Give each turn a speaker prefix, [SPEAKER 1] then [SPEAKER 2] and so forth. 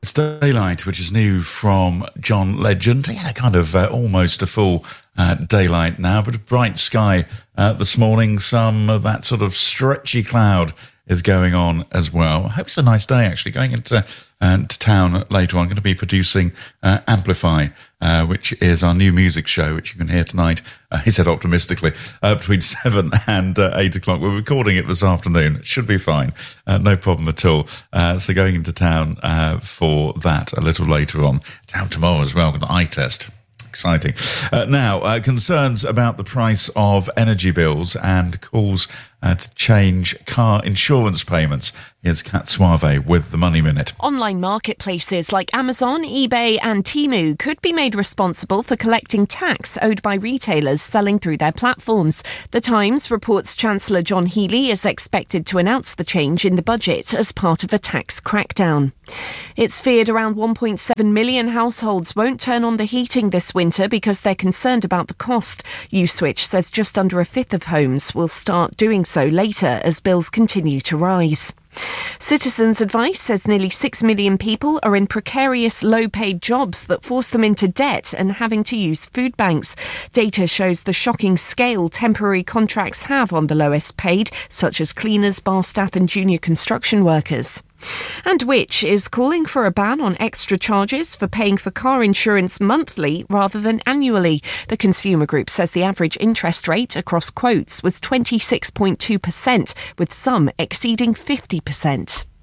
[SPEAKER 1] It's Daylight, which is new from John Legend. Yeah, kind of almost a full daylight now, but a bright sky this morning. Some of that sort of stretchy cloud is going on as well. I hope it's a nice day, actually. Going into to town later on, I'm going to be producing Amplify, which is our new music show, which you can hear tonight, he said optimistically, between 7 and 8 o'clock. We're recording it this afternoon. It should be fine. No problem at all. So going into town for that a little later on. Town tomorrow as well. Got an eye test. Exciting. Now, concerns about the price of energy bills and calls to change car insurance payments. Here's Kat Suave with the Money Minute.
[SPEAKER 2] Online marketplaces like Amazon, eBay and Temu could be made responsible for collecting tax owed by retailers selling through their platforms. The Times reports Chancellor John Healey is expected to announce the change in the budget as part of a tax crackdown. It's feared around 1.7 million households won't turn on the heating this winter because they're concerned about the cost. Uswitch says just under a fifth of homes will start doing so later as bills continue to rise. Citizens Advice says nearly 6 million people are in precarious, low-paid jobs that force them into debt and having to use food banks. Data shows the shocking scale temporary contracts have on the lowest paid, such as cleaners, bar staff and junior construction workers. And Which is calling for a ban on extra charges for paying for car insurance monthly rather than annually. The consumer group says the average interest rate across quotes was 26.2%, with some exceeding 50%.